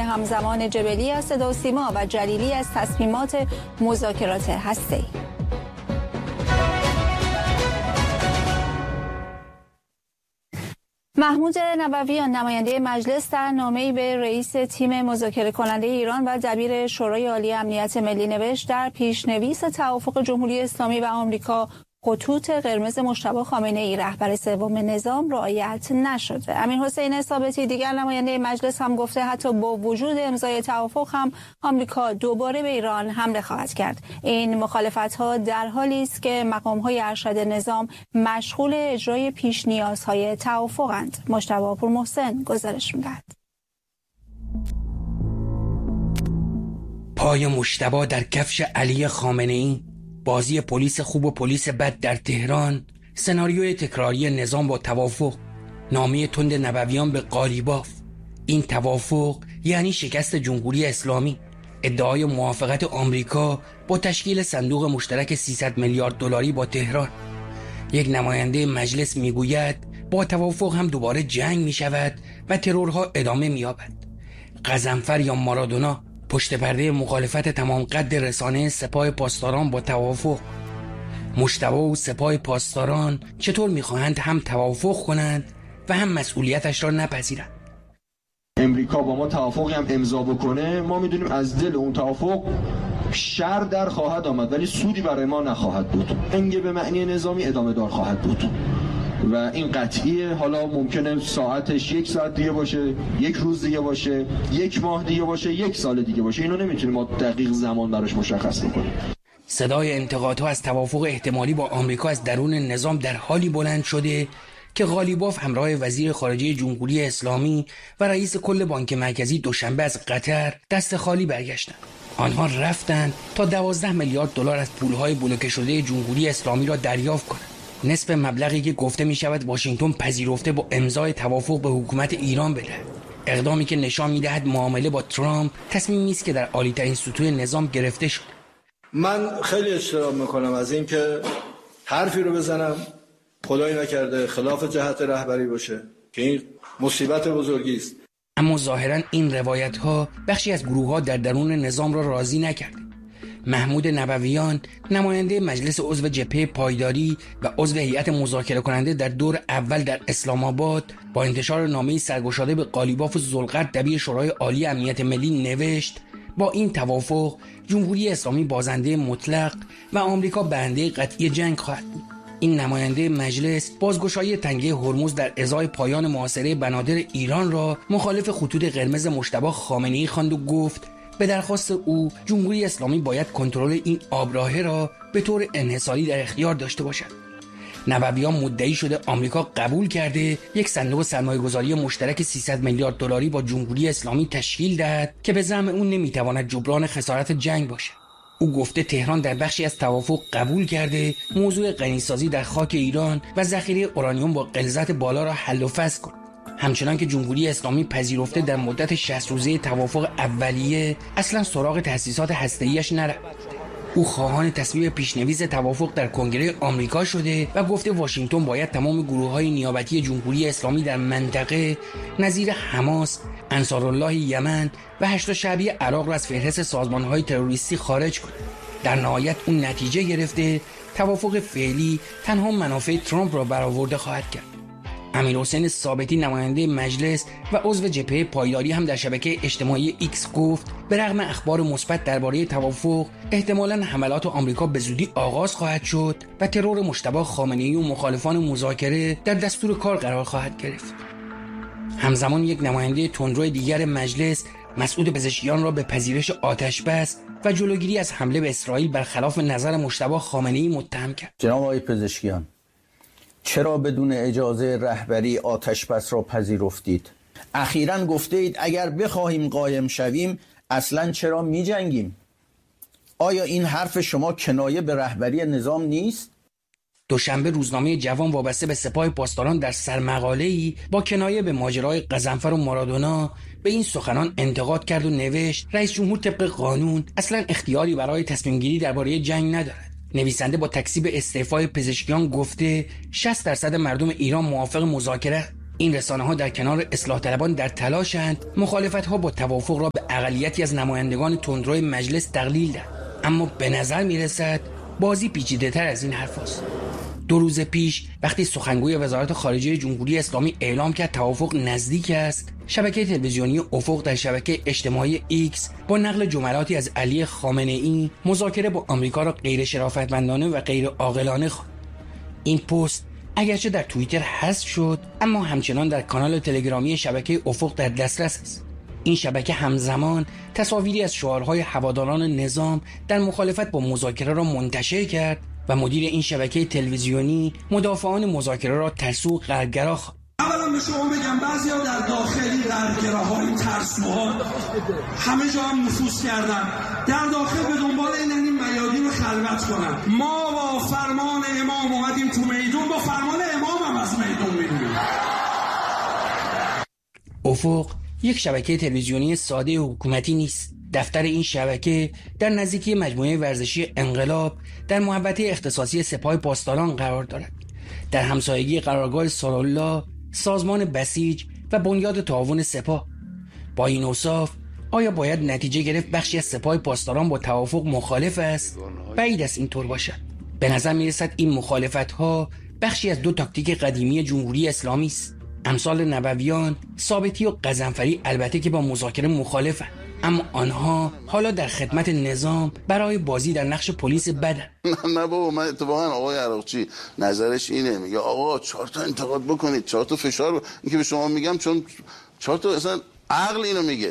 همزمان جبلی از صدا و سیما و جلیلی از تصمیمات مذاکرات هسته‌ای. محمود نبویان نماینده مجلس در نامه‌ای به رئیس تیم مذاکره کننده ایران و دبیر شورای عالی امنیت ملی نوشت در پیشنویس توافق جمهوری اسلامی و آمریکا خطوط قرمز مجتبی خامنه‌ای رهبر سوم نظام رعایت نشده. امیرحسین ثابتی دیگر نماینده مجلس هم گفته حتی با وجود امضای توافق هم آمریکا دوباره به ایران حمله خواهد کرد. این مخالفت‌ها در حالی است که مقام‌های ارشد نظام مشغول اجرای پیش نیازهای توافقند. مجتبی پورمحسن گزارش می‌دهد. پای مجتبی در کفش علی خامنه‌ای، بازی پلیس خوب و پلیس بد در تهران، سناریوی تکراری نظام با توافق، نامه تند نبویان به قالیباف. این توافق یعنی شکست جمهوری اسلامی، ادعای موافقت آمریکا با تشکیل صندوق مشترک 300 میلیارد دلاری با تهران. یک نماینده مجلس میگوید با توافق هم دوباره جنگ می شود و ترورها ادامه می یابد. غضنفر یا مارادونا پشت پرده مخالفت تمام قد رسانه سپاه پاسداران با توافق. مجتبی و سپاه پاسداران چطور میخواهند هم توافق کنند و هم مسئولیتش را نپذیرند؟ امریکا با ما توافقی هم امضا بکنه، ما میدونیم از دل اون توافق شر در خواهد آمد ولی سودی برای ما نخواهد بود. انگه به معنی نظامی ادامه دار خواهد بود و این قطعیه. حالا ممکنه ساعتش 1 ساعت دیگه باشه، 1 روز دیگه باشه، 1 ماه دیگه باشه، 1 سال دیگه باشه. اینو نمیتونیم ما دقیق زمان براش مشخص بکنیم. صدای انتقادها از توافق احتمالی با آمریکا از درون نظام در حالی بلند شده که قالیباف همراه وزیر خارجه جمهوری اسلامی و رئیس کل بانک مرکزی دوشنبه از قطر دست خالی برگشتند. آنها رفتند تا 12 میلیارد دلار از پولهای بلوکه شده جمهوری اسلامی را دریافت کنند. نصف مبلغی که گفته می شود واشنگتن پذیرفته با امضای توافق به حکومت ایران بده. اقدامی که نشان می دهد معامله با ترامپ تصمیمی است که در عالی‌ترین سطوح نظام گرفته شد. من خیلی اجتناب میکنم از این که حرفی رو بزنم خدایی نکرده خلاف جهت رهبری باشه که این مصیبت بزرگی است. اما ظاهرا این روایت ها بخشی از گروه ها در درون نظام را راضی نکرد. محمود نبویان نماینده مجلس عضو جبهه پایداری و عضو هیئت مذاکره کننده در دور اول در اسلام آباد با انتشار نامه سرگشاده به قالیباف ذوالقرد دبیر شورای عالی امنیت ملی نوشت با این توافق جمهوری اسلامی بازنده مطلق و آمریکا برنده قطعی جنگ خواهد بود. این نماینده مجلس بازگشایی تنگه هرمز در ازای پایان محاصره بنادر ایران را مخالف خطوط قرمز مجتبی خامنه‌ای خواند و گفت به درخواست او جمهوری اسلامی باید کنترل این آبراهه را به طور انحصاری در اختیار داشته باشد. نبویان مدعی شده آمریکا قبول کرده یک صندوق سرمایه‌گذاری مشترک 300 میلیارد دلاری با جمهوری اسلامی تشکیل دهد که به زعم او نمیتواند جبران خسارت جنگ باشد. او گفته تهران در بخشی از توافق قبول کرده موضوع غنیسازی در خاک ایران و ذخیره اورانیوم با غلظت بالا را حل و فصل کند. همچنان که جمهوری اسلامی پذیرفته در مدت 60 روزه توافق اولیه اصلا سراغ تأسیسات هسته‌ایش نرفت. او خواهان تصویب پیشنویس توافق در کنگره آمریکا شده و گفته واشنگتن باید تمام گروه‌های نیابتی جمهوری اسلامی در منطقه نظیر حماس، انصارالله یمن و هشت شعبی عراق را از فهرست سازمان‌های تروریستی خارج کند. در نهایت اون نتیجه گرفته توافق فعلی تنها منافع ترامپ را برآورده خواهد کرد. امیرحسین ثابتی نماینده مجلس و عضو جبهه پایداری هم در شبکه اجتماعی ایکس گفت به رغم اخبار مثبت درباره توافق احتمالاً حملات آمریکا به زودی آغاز خواهد شد و ترور مجتبی خامنه‌ای و مخالفان مذاکره در دستور کار قرار خواهد گرفت. همزمان یک نماینده تندرو دیگر مجلس مسعود پزشکیان را به پذیرش آتش‌بس و جلوگیری از حمله به اسرائیل برخلاف نظر مجتبی خامنه‌ای متهم کرد. جناب آقای پزشکیان، چرا بدون اجازه رهبری آتش‌بس را پذیرفتید؟ اخیراً گفته اید اگر بخواهیم قایم شویم اصلاً چرا می جنگیم؟ آیا این حرف شما کنایه به رهبری نظام نیست؟ دوشنبه روزنامه جوان وابسته به سپاه پاسداران در سرمقاله‌ای با کنایه به ماجرای غضنفر و مارادونا به این سخنان انتقاد کرد و نوشت رئیس جمهور طبق قانون اصلاً اختیاری برای تصمیم گیری درباره جنگ ندارد. نویسنده با تکذیب استعفای پزشکیان گفته 60% مردم ایران موافق مذاکره این رسانه‌ها در کنار اصلاح طلبان در تلاشند مخالفت‌ها با توافق را به اقلیتی از نمایندگان تندروی مجلس تقلیل دهند. اما به نظر می‌رسد بازی پیچیده‌تر از این حرف است. 2 روز پیش وقتی سخنگوی وزارت خارجه جمهوری اسلامی اعلام کرد توافق نزدیک است، شبکه تلویزیونی افق در شبکه اجتماعی ایکس با نقل جملاتی از علی خامنه‌ای مذاکره با آمریکا را غیر شرافتمندانه و غیر عاقلانه خواند. این پست اگرچه در توییتر حذف شد، اما همچنان در کانال تلگرامی شبکه افق در دسترس است. این شبکه همزمان تصاویری از شعارهای هواداران نظام در مخالفت با مذاکره را منتشر کرد و مدیر این شبکه تلویزیونی مدافعان مذاکره را ترسو غربگرا خواند. اولا به شما بگم بعضیا در داخلی غربگراها این ترسوها همه جا هم نفوذ کردن، در داخل به دنبال این میادین رو خلوت کنن. ما با فرمان امام اومدیم تو میدون، با فرمان امام هم از میدون میدونیم. افق یک شبکه تلویزیونی ساده حکومتی نیست. دفتر این شبکه در نزدیکی مجموعه ورزشی انقلاب در محوطه اختصاصی سپاه پاسداران قرار دارد. در همسایگی قرارگاه سالالله، سازمان بسیج و بنیاد تعاون سپاه. با این اوصاف آیا باید نتیجه گرفت بخشی از سپاه پاسداران با توافق مخالف است؟ بعید است اینطور باشد. به نظر میرسد این مخالفت‌ها بخشی از 2 تاکتیک قدیمی جمهوری اسلامی است. امثال نبویان، ثابتی و غضنفری البته که با مذاکره مخالفند، اما آنها حالا در خدمت نظام برای بازی در نقش پلیس بدن. نه بابا، من اتفاقا آقای عراقچی نظرش اینه، میگه آقا 4 تا انتقاد بکنید، 4 تا فشار این که به شما میگم، چون 4 تا اصلا عقل اینو میگه.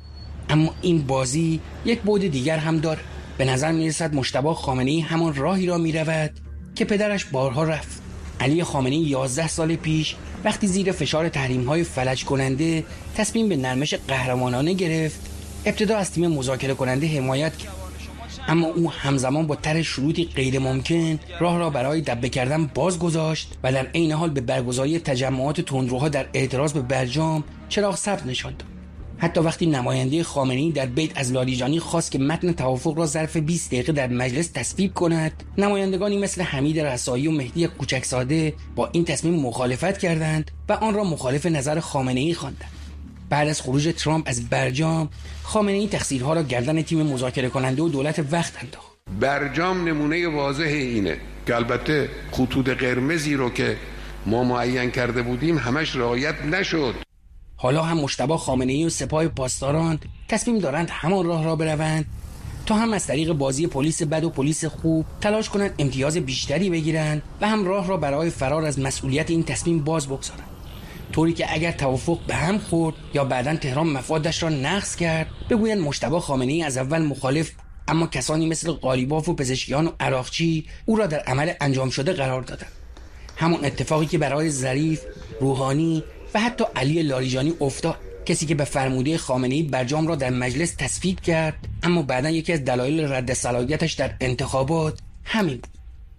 اما این بازی یک بعد دیگر هم داره. به نظر میرسد مجتبی خامنه‌ای همان راهی را میرود که پدرش بارها رفت. علی خامنه‌ای 11 سال پیش وقتی زیر فشار تحریم‌های فلج کننده تصمیم به نرمش قهرمانانه گرفت، ابتدا از تیم مذاکره کننده حمایت کرد، اما او همزمان با طرح شروطی غیر ممکن راه را برای دبه کردن باز گذاشت و در عین حال به برگزاری تجمعات تندروها در اعتراض به برجام چراغ سبز نشان داد. حتی وقتی نماینده خامنه‌ای در بیت از لاریجانی خواست که متن توافق را ظرف 20 دقیقه در مجلس تصویب کند، نمایندگانی مثل حمید رسایی و مهدی کوچکزاده با این تصمیم مخالفت کردند و آن را مخالف نظر خامنه‌ای خواندند. بعد از خروج ترامپ از برجام، خامنه‌ای تقصیرها را گردن تیم مذاکره کننده و دولت وقت انداخت. برجام نمونه واضح اینه که البته خطوط قرمزی رو که ما معین کرده بودیم همش رعایت نشد. حالا هم مجتبی خامنه‌ای و سپاه پاسداران تصمیم دارند همان راه را بروند تا هم از طریق بازی پلیس بد و پلیس خوب تلاش کنند امتیاز بیشتری بگیرند و هم راه را برای فرار از مسئولیت این تصمیم باز بگذارند، طوری که اگر توافق به هم خورد یا بعداً تهران مفادش را نقض کرد، بگویند مجتبی خامنه‌ای از اول مخالف، اما کسانی مثل قالیباف و پزشکیان و عراقچی او را در عمل انجام شده قرار دادند. همون اتفاقی که برای ظریف، روحانی و حتی علی لاریجانی افتاد، کسی که به فرموده خامنه‌ای برجام را در مجلس تصویب کرد، اما بعداً یکی از دلایل رد صلاحیتش در انتخابات همین بود.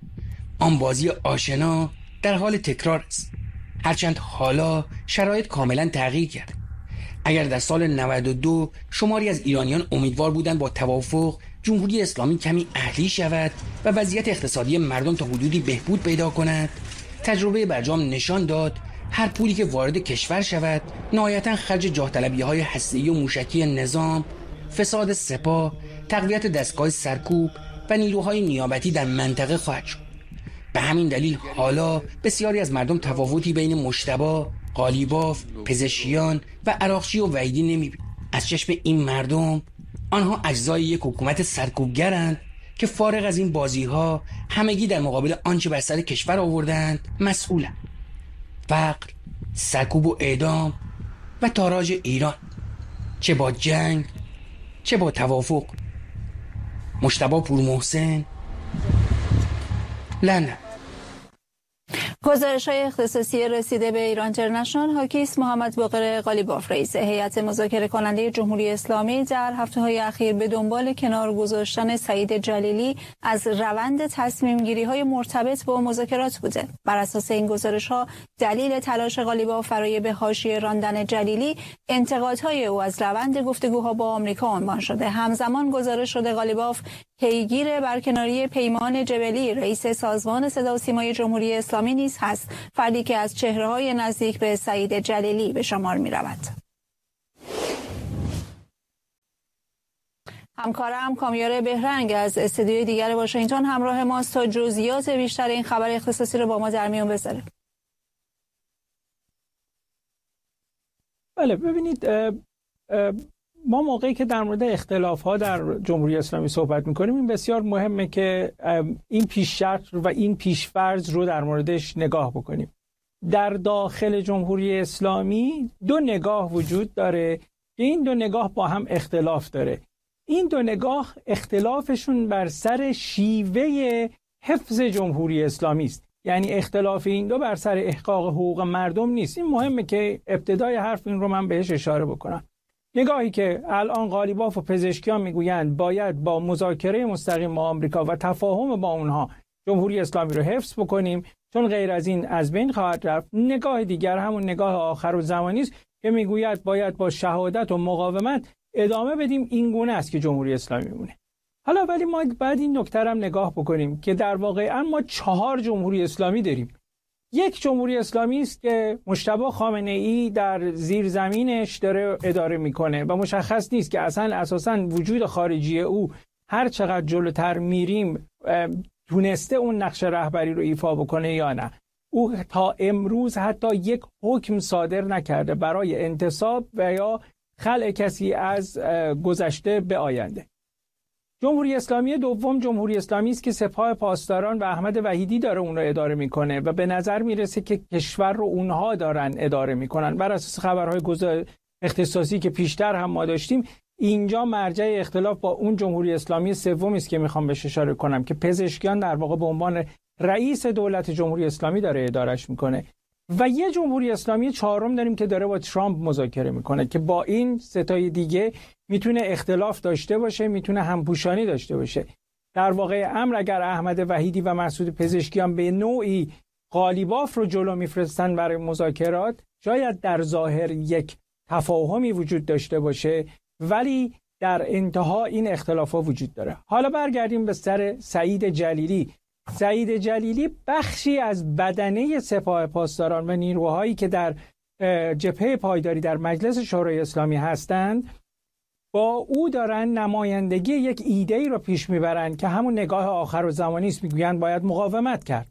آن بازی آشنا در حال تکرار است، هرچند حالا شرایط کاملا تغییر کرد. اگر در سال 92 شماری از ایرانیان امیدوار بودند با توافق جمهوری اسلامی کمی اهلی شود و وضعیت اقتصادی مردم تا حدودی بهبود پیدا کند، تجربه برجام نشان داد هر پولی که وارد کشور شود نهایتاً خرج جاه طلبی‌های هسته‌ای و موشکی نظام، فساد سپاه، تقویت دستگاه سرکوب و نیروهای نیابتی در منطقه خواهد شد. به همین دلیل حالا بسیاری از مردم تفاوتی بین مجتبی، قالیباف، پزشکیان و عراقچی و وحیدی نمی‌بینند. از چشم این مردم آنها اجزای یک حکومت سرکوبگرند که فارغ از این بازی‌ها همگی در مقابل آنچه بر سر کشور آوردند مسئولند: فقر، سرکوب و اعدام و تاراج ایران، چه با جنگ چه با توافق. مجتبی پورمحسن، لندن. گزارش‌های اختصاصی رسیده به ایران اینترنشنال حاکی است محمد باقر قالیباف رئیس هیئت مذاکره کننده جمهوری اسلامی در هفته‌های اخیر به دنبال کنار گذاشتن سعید جلیلی از روند تصمیم‌گیری‌های مرتبط با مذاکرات بوده. بر اساس این گزارش‌ها دلیل تلاش قالیباف برای به حاشیه راندن جلیلی انتقادهای او از روند گفتگوها با آمریکا عنوان شده. همزمان گزارش شده قالیباف پیگیر برکناری پیمان جبلی رئیس سازمان صدا و سیمای جمهوری اسلامی نیز هست، فردی که از چهره‌های نزدیک به سعید جلیلی به شمار می‌رود. همکارم کامیار بهرنگ از استودیوی دیگر واشنگتن همراه ماست تا جزئیات بیشتر این خبر اختصاصی رو با ما در میون بذاره. بله، ببینید ما موقعی که در مورد اختلاف‌ها در جمهوری اسلامی صحبت می‌کنیم این بسیار مهمه که این پیش شرط و این پیش‌فرض رو در موردش نگاه بکنیم. در داخل جمهوری اسلامی دو نگاه وجود داره که این دو نگاه با هم اختلاف داره. این دو نگاه اختلافشون بر سر شیوه حفظ جمهوری اسلامی است. یعنی اختلاف این دو بر سر احقاق حقوق مردم نیست. این مهمه که ابتدای حرف این رو من بهش اشاره بکنم. نگاهی که الان قالیباف و پزشکیان میگویند باید با مذاکره مستقیم با آمریکا و تفاهم با اونها جمهوری اسلامی رو حفظ بکنیم چون غیر از این از بین خواهد رفت. نگاه دیگر همون نگاه آخرالزمانی است که میگوید باید با شهادت و مقاومت ادامه بدیم. این گونه است که جمهوری اسلامی میمونه. حالا ولی ما بعد این نکته هم نگاه بکنیم که در واقع ما 4 جمهوری اسلامی داریم. یک جمهوری اسلامی است که مجتبی خامنه‌ای در زیر زمینش داره اداره میکنه و مشخص نیست که اساساً وجود خارجی او هر چقدر جلوتر میریم تونسته اون نقش رهبری رو ایفا بکنه یا نه. او تا امروز حتی یک حکم صادر نکرده برای انتصاب و یا خلع کسی از گذشته به آینده. جمهوری اسلامی دوم جمهوری اسلامی است که سپاه پاسداران و احمد وحیدی داره اون رو اداره میکنه و به نظر میرسه که کشور رو اونها دارن اداره میکنن. بر اساس خبرهای اختصاصی که پیشتر هم ما داشتیم اینجا مرجع اختلاف با اون جمهوری اسلامی سوم است که میخوام بهش اشاره کنم که پزشکیان در واقع به عنوان رئیس دولت جمهوری اسلامی داره ادارش میکنه و یه جمهوری اسلامی چهارم داریم که داره با ترامپ مذاکره میکنه که با این ستای دیگه میتونه اختلاف داشته باشه، میتونه همپوشانی داشته باشه. در واقع امر اگر احمد وحیدی و مسعود پزشکیان به نوعی قالیباف رو جلو میفرستن برای مذاکرات شاید در ظاهر یک تفاهمی وجود داشته باشه ولی در انتها این اختلافات وجود داره. حالا برگردیم به سر سعید جلیلی. سعید جلیلی بخشی از بدنه سپاه پاسداران و نیروهایی که در جبهه پایداری در مجلس شورای اسلامی هستند با او دارن نمایندگی یک ایده‌ای رو پیش میبرن که همون نگاه آخرالزمانی است. میگویند باید مقاومت کرد.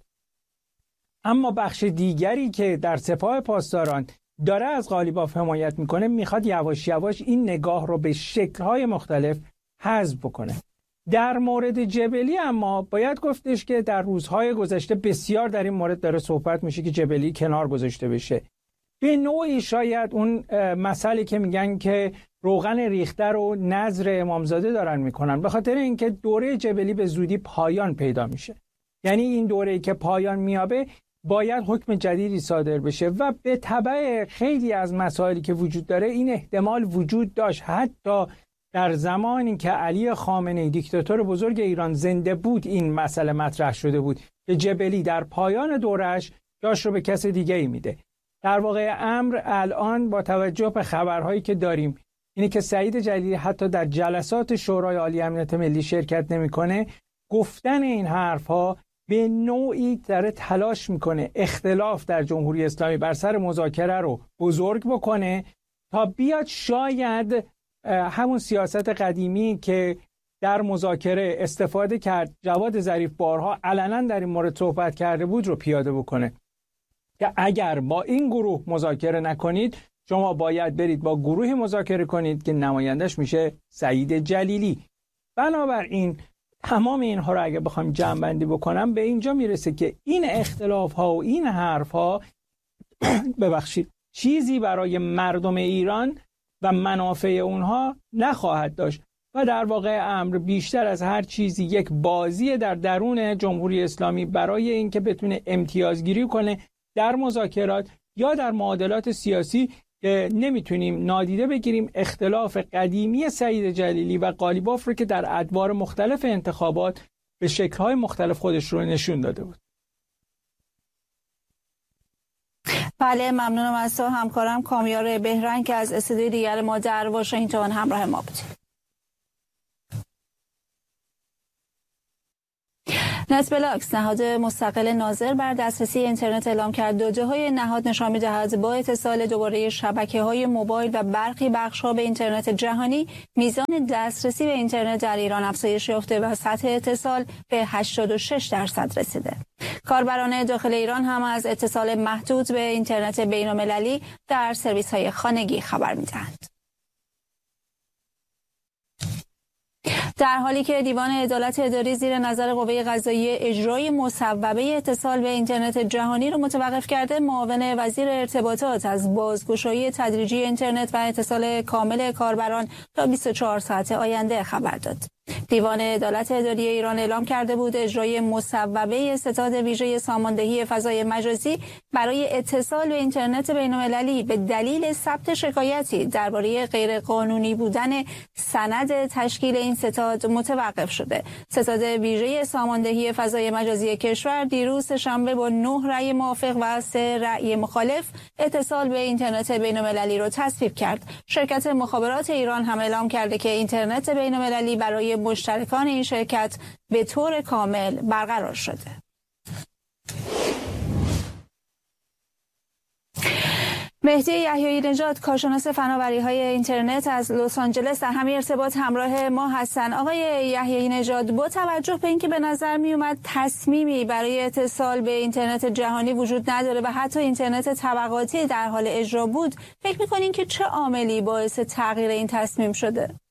اما بخش دیگری که در سپاه پاسداران داره از قالیباف حمایت میکنه میخواد یواش یواش این نگاه رو به شکل‌های مختلف حذف بکنه. در مورد جبلی اما باید گفتش که در روزهای گذشته بسیار در این مورد داره صحبت میشه که جبلی کنار گذاشته بشه. به نوعی شاید اون مسئله که میگن که روغن ریخته رو نظر امامزاده دارن میکنن به خاطر اینکه دوره جبلی به زودی پایان پیدا میشه. یعنی این دوره‌ای که پایان میابه باید حکم جدیدی صادر بشه و به تبع خیلی از مسائلی که وجود داره این احتمال وجود داشت حتی در زمانی که علی خامنه‌ای دیکتاتور بزرگ ایران زنده بود این مسئله مطرح شده بود که جبلی در پایان دورش جاش رو به کس دیگه ای میده. در واقع امر الان با توجه به خبرهایی که داریم اینه که سعید جلیلی حتی در جلسات شورای عالی امنیت ملی شرکت نمیکنه. گفتن این حرفها به نوعی داره تلاش میکنه اختلاف در جمهوری اسلامی بر سر مذاکره رو بزرگ بکنه تا بیاد شاید همون سیاست قدیمی که در مذاکره استفاده کرد جواد ظریف بارها علنا در این مورد صحبت کرده بود رو پیاده بکنه که اگر با این گروه مذاکره نکنید شما باید برید با گروهی مذاکره کنید که نمایندش میشه سعید جلیلی. بنابراین تمام اینها رو اگه بخوام جمع بندی بکنم به اینجا میرسه که این اختلاف ها و این حرف ها ببخشید چیزی برای مردم ایران و منافع اونها نخواهد داشت و در واقع امر بیشتر از هر چیزی یک بازی در درون جمهوری اسلامی برای اینکه بتونه امتیازگیری کنه در مذاکرات یا در معادلات سیاسی که نمیتونیم نادیده بگیریم اختلاف قدیمی سعید جلیلی و قالیباف رو که در ادوار مختلف انتخابات به شکل‌های مختلف خودش رو نشون داده بود. بله، ممنونم از تو همکارم کامیار بهرنگ که از استودیوی دیگر ما در واشنگتن همراه ما بود. نتبلاکس نهاد مستقل ناظر بر دسترسی اینترنت اعلام کرد داده‌های نهاد نشان می‌دهد با اتصال دوباره شبکه‌های موبایل و برخی بخش‌ها به اینترنت جهانی میزان دسترسی به اینترنت در ایران افزایش یافته و سطح اتصال به 86% رسیده. کاربران داخل ایران هم از اتصال محدود به اینترنت بین‌المللی در سرویس‌های خانگی خبر می‌دهند. در حالی که دیوان عدالت اداری زیر نظر قوه قضاییه اجرای مصوبه اتصال به اینترنت جهانی را متوقف کرده، معاون وزیر ارتباطات از بازگشایی تدریجی اینترنت و اتصال کامل کاربران تا 24 ساعت آینده خبر داد. دیوان عدالت اداری ایران اعلام کرده بود اجرای مصوبه ستاد ویژه ساماندهی فضای مجازی برای اتصال به اینترنت بین‌المللی به دلیل ثبت شکایتی درباره غیرقانونی بودن سند تشکیل این ستاد متوقف شده. ستاد ویژه ساماندهی فضای مجازی کشور دیروز شنبه با 9 رأی موافق و 3 رأی مخالف اتصال به اینترنت بین‌المللی را تصویب کرد. شرکت مخابرات ایران هم اعلام کرده که اینترنت بین‌المللی برای مشترکان این شرکت به طور کامل برقرار شده. مهدی یحیایی نژاد کارشناس فناوری‌های اینترنت از لس آنجلس در همین ارتباط همراه ما هستند. آقای یحیایی نژاد، با توجه به اینکه به نظر میومد تصمیمی برای اتصال به اینترنت جهانی وجود نداره و حتی اینترنت طبقاتی در حال اجرا بود، فکر می‌کنین که چه عاملی باعث تغییر این تصمیم شده؟